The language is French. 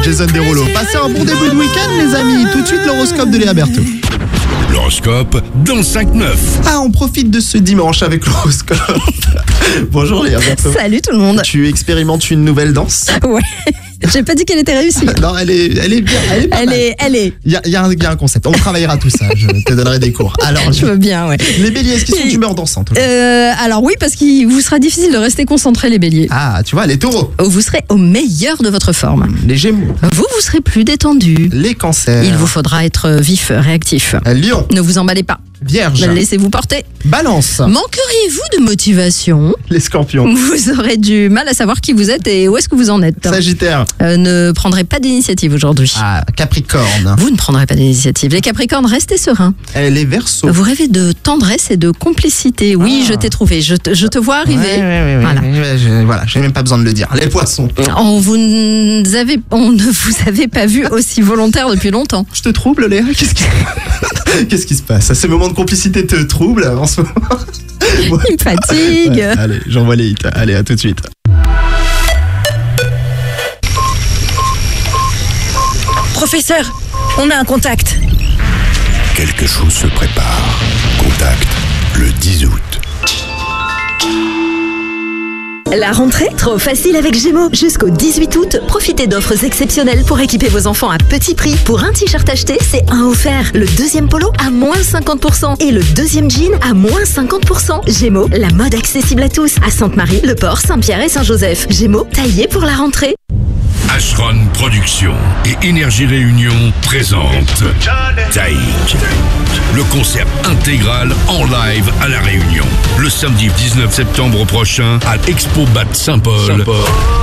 Jason Derulo. Passez un bon début de week-end, les amis. Tout de suite, l'horoscope de Léa Berthaud. L'horoscope dans le 5-9. Ah, on profite de ce dimanche avec l'horoscope. Bonjour Léa Berthaud. Salut tout le monde. Tu expérimentes une nouvelle danse? Ouais. J'ai pas dit qu'elle était réussie. Non, elle est bien. Elle est. Il y a un concept. On travaillera tout ça. Je te donnerai des cours. Alors, Je veux bien, ouais. les béliers, est-ce qu'ils sont d'humeur dansante? Alors oui, parce qu'il vous sera difficile de rester concentré, les béliers. Ah, tu vois, les taureaux. Vous serez au meilleur de votre forme. Les gémeaux. Vous serez plus détendu. Les cancers. Il vous faudra être vif, réactif. Lion. Ne vous emballez pas. Vierge. Laissez-vous porter. Balance. Manqueriez-vous de motivation? Les scorpions. Vous aurez du mal à savoir qui vous êtes et où est-ce que vous en êtes. Sagittaire. Ne prendrez pas d'initiative aujourd'hui. Ah, Capricorne. Vous ne prendrez pas d'initiative. Les Capricornes, restez sereins. Les Verseaux. Vous rêvez de tendresse et de complicité. Oui, je t'ai trouvé. Je te vois arriver. Ouais, Voilà. Voilà, j'ai même pas besoin de le dire. Les poissons. On ne vous avait pas vu aussi volontaire depuis longtemps. Je te trouble, Léa? Qu'est-ce qui se passe? Ces moments de complicité te troublent en ce moment? Ouais. Il me fatigue. Ouais, allez, j'envoie les hits. Allez, à tout de suite. Professeur, on a un contact. Quelque chose se prépare. Contact le 10 août. La rentrée, trop facile avec Gémeaux. Jusqu'au 18 août, profitez d'offres exceptionnelles pour équiper vos enfants à petit prix. Pour un t-shirt acheté, c'est un offert. Le deuxième polo à moins 50% et le deuxième jean à moins 50%. Gémeaux, la mode accessible à tous. À Sainte-Marie, Le Port, Saint-Pierre et Saint-Joseph. Gémeaux, taillés pour la rentrée. Ashron Productions et Énergie Réunion présentent Taïk, le concert intégral en live à La Réunion, le samedi 19 septembre prochain à Expo Bad Saint-Paul.